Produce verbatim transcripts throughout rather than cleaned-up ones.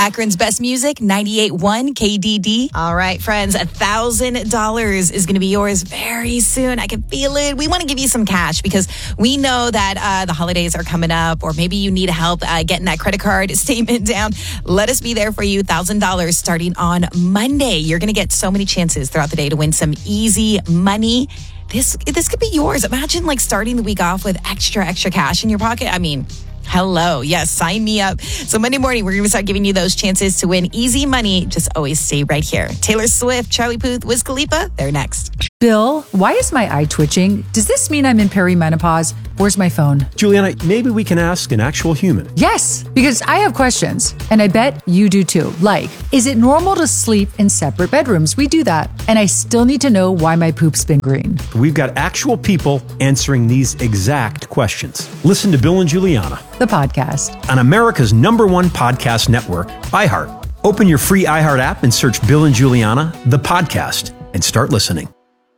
Akron's best music, ninety-eight point one K D D. All right, friends, one thousand dollars is going to be yours very soon. I can feel it. We want to give you some cash because we know that uh, the holidays are coming up, or maybe you need help uh, getting that credit card statement down. Let us be there for you. one thousand dollars starting on Monday. You're going to get so many chances throughout the day to win some easy money. This this could be yours. Imagine like starting the week off with extra, extra cash in your pocket. I mean, hello. Yes, sign me up. So Monday morning, we're going to start giving you those chances to win easy money. Just always stay right here. Taylor Swift, Charlie Puth, Wiz Khalifa, they're next. Bill, why is my eye twitching? Does this mean I'm in perimenopause? Where's my phone? Juliana, maybe we can ask an actual human. Yes, because I have questions, and I bet you do too. Like, is it normal to sleep in separate bedrooms? We do that. And I still need to know why my poop's been green. We've got actual people answering these exact questions. Listen to Bill and Juliana, the podcast, on America's number one podcast network, iHeart. Open your free iHeart app and search Bill and Juliana, the podcast, and start listening.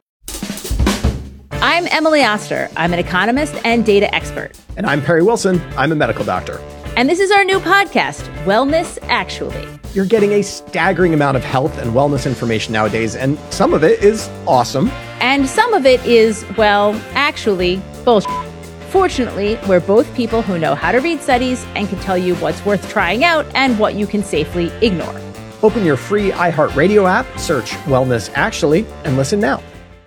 I'm Emily Oster. I'm an economist and data expert. And I'm Perry Wilson. I'm a medical doctor. And this is our new podcast, Wellness Actually. You're getting a staggering amount of health and wellness information nowadays, and some of it is awesome. And some of it is, well, actually, bullshit. Fortunately, we're both people who know how to read studies and can tell you what's worth trying out and what you can safely ignore. Open your free iHeartRadio app, search Wellness Actually, and listen now.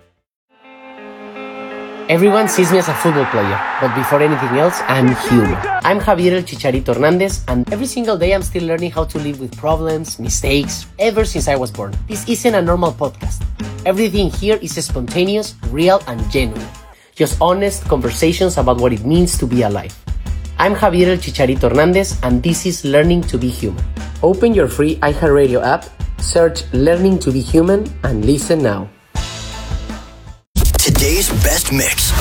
Everyone sees me as a football player, but before anything else, I'm human. I'm Javier El Chicharito Hernandez, and every single day I'm still learning how to live with problems, mistakes, ever since I was born. This isn't a normal podcast. Everything here is spontaneous, real, and genuine. Just honest conversations about what it means to be alive. I'm Javier El Chicharito Hernandez, and this is Learning to be Human. Open your free iHeartRadio app, search Learning to be Human, and listen now. Today's best mix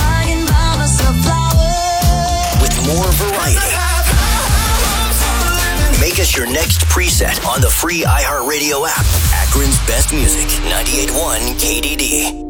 with more variety. Make us your next preset on the free iHeartRadio app. Akron's best music, ninety-eight point one K D D.